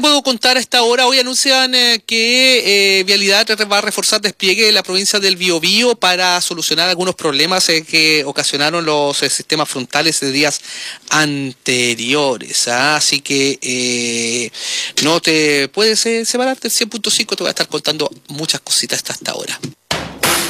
te puedo contar a esta hora? Hoy anuncian que Vialidad va a reforzar despliegue de la provincia del Biobío para solucionar algunos problemas que ocasionaron los sistemas frontales de días anteriores. Así que no te puedes separar del 100.5, te voy a estar contando muchas cositas hasta ahora.